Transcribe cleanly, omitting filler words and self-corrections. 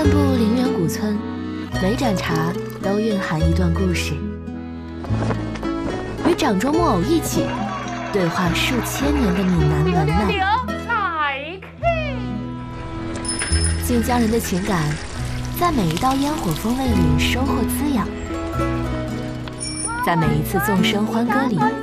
漫步陵园古村，每盏茶都蕴含一段故事。与掌中木偶一起对话数千年的闽南文呢。晋江人的情感，在每一道烟火风味里收获滋养，在每一次纵声欢歌里